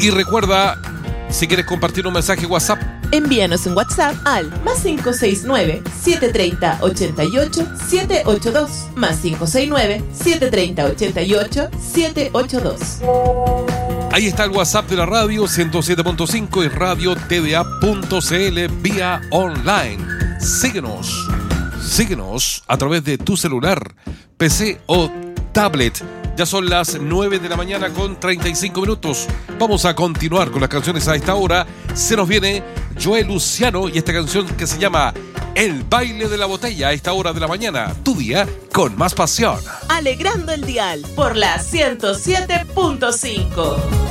Y recuerda, si quieres compartir un mensaje WhatsApp, envíanos un WhatsApp al +569-730-88-782, +569-730-88-782. ahí está el WhatsApp de la radio 107.5 y radiotva.cl vía online. Síguenos a través de tu celular, PC o tablet. Ya son las 9 de la mañana con 35 minutos. Vamos a continuar con las canciones a esta hora. Se nos viene Joe Luciano y esta canción que se llama El baile de la botella a esta hora de la mañana. Tu día con más pasión. Alegrando el dial por la 107.5.